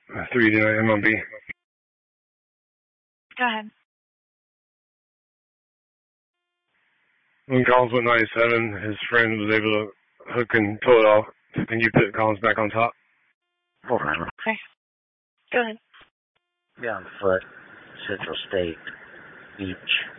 3 MLB. Go ahead. When Collins went 97, his friend was able to hook and pull it off. Can you put Collins back on top? Hold on. Okay. Go ahead. Be on foot, Central State, Beach.